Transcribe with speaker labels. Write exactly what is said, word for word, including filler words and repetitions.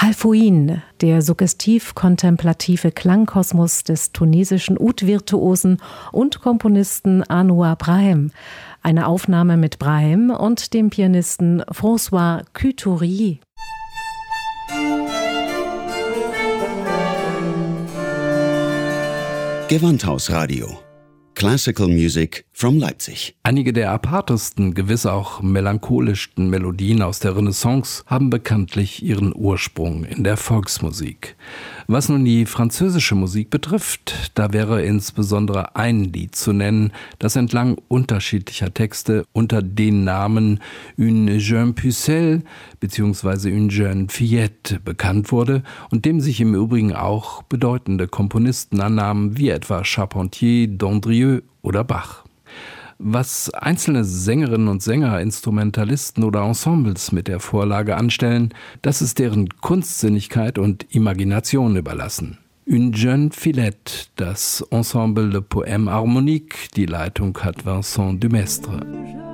Speaker 1: Halfouin, der suggestiv-kontemplative Klangkosmos des tunesischen Oud-Virtuosen und Komponisten Anouar Brahim. Eine Aufnahme mit Brahim und dem Pianisten François Couturier.
Speaker 2: Gewandhausradio. Classical Music from Leipzig.
Speaker 3: Einige der apartesten, gewiss auch melancholischsten Melodien aus der Renaissance haben bekanntlich ihren Ursprung in der Volksmusik. Was nun die französische Musik betrifft, da wäre insbesondere ein Lied zu nennen, das entlang unterschiedlicher Texte unter den Namen Une jeune pucelle bzw. Une jeune fillette bekannt wurde und dem sich im Übrigen auch bedeutende Komponisten annahmen, wie etwa Charpentier, Dandrieux oder Bach. Was einzelne Sängerinnen und Sänger, Instrumentalisten oder Ensembles mit der Vorlage anstellen, das ist deren Kunstsinnigkeit und Imagination überlassen. Une jeune fillette, das Ensemble Le Poème Harmonique, die Leitung hat Vincent Dumestre.